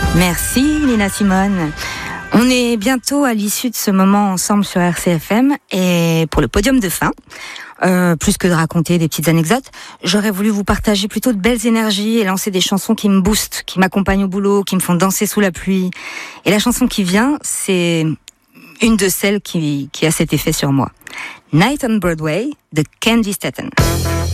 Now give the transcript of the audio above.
Merci Nina Simone. On est bientôt à l'issue de ce moment ensemble sur RCFM et pour le podium de fin, plus que de raconter des petites anecdotes, j'aurais voulu vous partager plutôt de belles énergies et lancer des chansons qui me boostent, qui m'accompagnent au boulot, qui me font danser sous la pluie. Et la chanson qui vient, c'est une de celles qui a cet effet sur moi. Night on Broadway de Candy Staton.